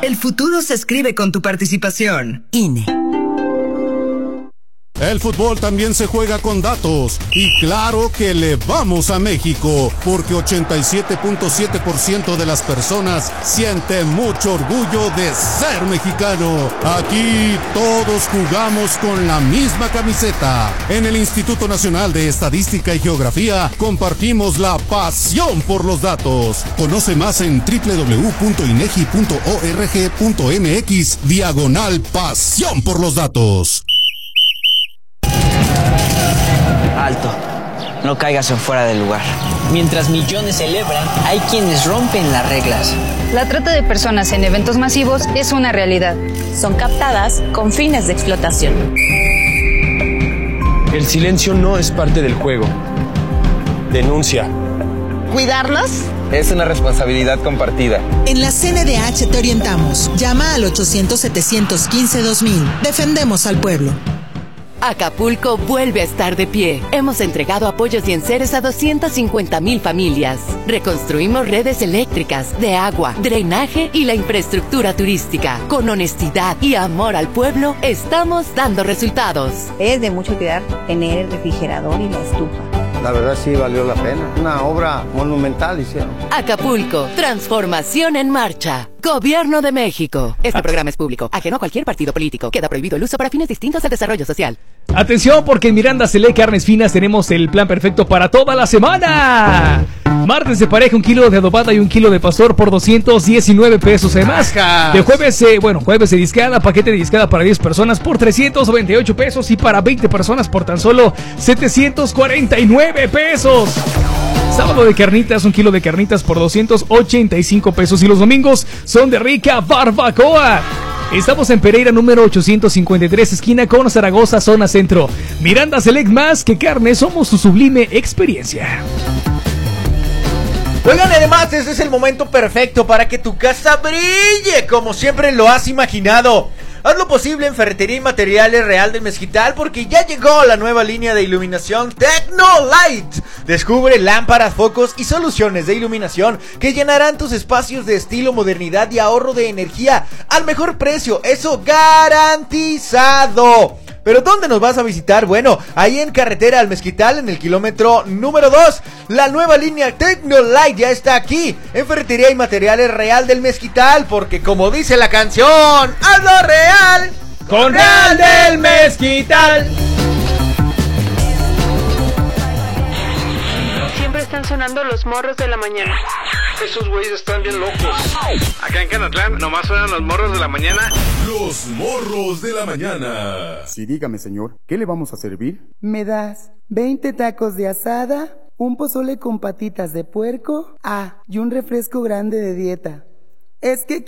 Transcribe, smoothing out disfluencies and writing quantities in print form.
El futuro se escribe con tu participación. INE. El fútbol también se juega con datos y claro que le vamos a México porque 87.7% de las personas sienten mucho orgullo de ser mexicano. Aquí todos jugamos con la misma camiseta. En el Instituto Nacional de Estadística y Geografía compartimos la pasión por los datos. Conoce más en www.inegi.org.mx/pasión por los datos. Alto, no caigas en fuera del lugar. Mientras millones celebran, hay quienes rompen las reglas. La trata de personas en eventos masivos es una realidad. Son captadas con fines de explotación. El silencio no es parte del juego. Denuncia. ¿Cuidarlos? Es una responsabilidad compartida. En la CNDH te orientamos. Llama al 800-715-2000. Defendemos al pueblo. Acapulco vuelve a estar de pie. Hemos entregado apoyos y enseres a 250,000 familias. Reconstruimos redes eléctricas, de agua, drenaje y la infraestructura turística. Con honestidad y amor al pueblo, estamos dando resultados. Es de mucho cuidar tener el refrigerador y la estufa. La verdad sí valió la pena. Una obra monumental hicieron. Acapulco, transformación en marcha. Gobierno de México. Este programa es público, ajeno a cualquier partido político. Queda prohibido el uso para fines distintos al desarrollo social. Atención, porque en Miranda Selé Carnes Finas tenemos el plan perfecto para toda la semana. Martes de pareja, 1 kilo de adobada y 1 kilo de pastor por 219 pesos. Además, de jueves, jueves de discada, paquete de discada para 10 personas por 328 pesos y para 20 personas por tan solo 749 pesos. Sábado de carnitas, 1 kilo de carnitas por 285 pesos. Y los domingos son de rica barbacoa. Estamos en Pereira número 853, esquina con Zaragoza, zona centro. Miranda Select, más que carne, somos tu sublime experiencia. Oigan, además, este es el momento perfecto para que tu casa brille como siempre lo has imaginado. Haz lo posible en Ferretería y Materiales Real del Mezquital porque ya llegó la nueva línea de iluminación Tecnolight. Descubre lámparas, focos y soluciones de iluminación que llenarán tus espacios de estilo, modernidad y ahorro de energía al mejor precio, eso garantizado. ¿Pero dónde nos vas a visitar? Bueno, ahí en Carretera al Mezquital, en el kilómetro número 2. La nueva línea Tecnolight ya está aquí, en Ferretería y Materiales Real del Mezquital, porque como dice la canción, ¡hazlo real! ¡Con Real del Mezquital! Siempre están sonando los morros de la mañana. Esos güeyes están bien locos. Acá en Canatlán nomás suenan los morros de la mañana. Los morros de la mañana. Sí, dígame, señor, ¿qué le vamos a servir? ¿Me das 20 tacos de asada, un pozole con patitas de puerco? Y un refresco grande de dieta. Es que